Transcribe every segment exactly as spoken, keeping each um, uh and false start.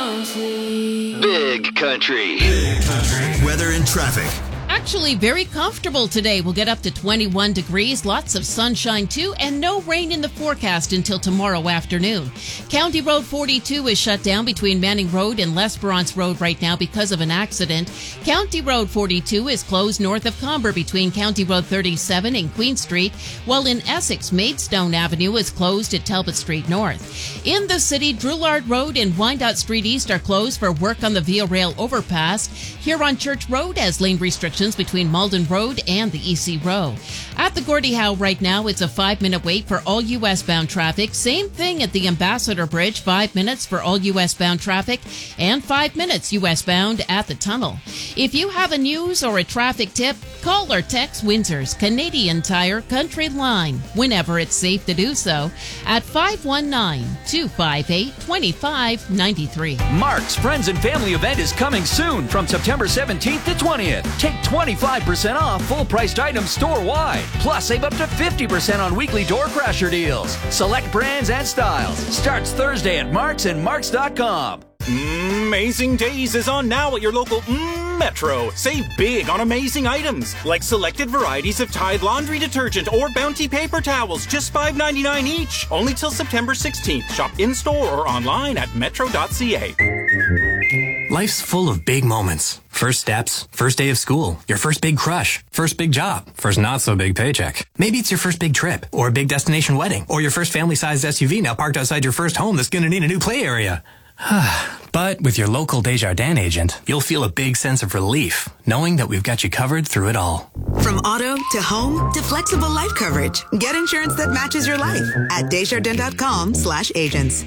Big Country. Big Country. Weather and traffic. Actually very comfortable today. We'll get up to twenty-one degrees, lots of sunshine too, and no rain in the forecast until tomorrow afternoon. County Road forty-two is shut down between Manning Road and L'Esperance Road right now because of an accident. County Road forty-two is closed north of Comber between County Road thirty-seven and Queen Street, while in Essex, Maidstone Avenue is closed at Talbot Street North. In the city, Drouillard Road and Wyandotte Street East are closed for work on the Via Rail overpass. Here on Church Road has lane restrictions between Malden Road and the E C Row. At the Gordie Howe right now, it's a five-minute wait for all U S-bound traffic. Same thing at the Ambassador Bridge, five minutes for all U S-bound traffic, and five minutes U S-bound at the tunnel. If you have a news or a traffic tip, call or text Windsor's Canadian Tire Country Line, whenever it's safe to do so, at five one nine, two five eight, two five nine three. Mark's Friends and Family event is coming soon from September seventeenth to twentieth. Take twenty-five percent off full-priced items store-wide. Plus, save up to fifty percent on weekly door crasher deals. Select brands and styles. Starts Thursday at Marks and Marks dot com. Amazing Days is on now at your local mm, Metro. Save big on amazing items like selected varieties of Tide laundry detergent or Bounty paper towels, just five ninety-nine each. Only till September sixteenth. Shop in-store or online at metro dot c a. Life's full of big moments. First steps, first day of school, your first big crush, first big job, first not so big paycheck. Maybe it's your first big trip, or a big destination wedding, or your first family-sized S U V now parked outside your first home that's going to need a new play area. But with your local Desjardins agent, you'll feel a big sense of relief, knowing that we've got you covered through it all. From auto to home to flexible life coverage, get insurance that matches your life at desjardins dot com slash agents.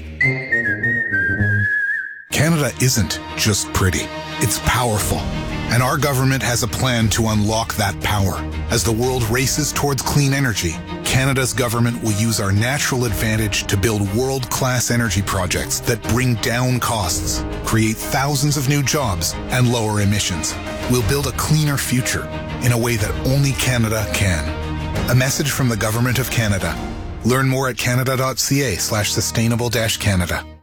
Canada isn't just pretty, it's powerful. And our government has a plan to unlock that power. As the world races towards clean energy, Canada's government will use our natural advantage to build world-class energy projects that bring down costs, create thousands of new jobs, and lower emissions. We'll build a cleaner future in a way that only Canada can. A message from the Government of Canada. Learn more at canada dot c a slash sustainable dash Canada.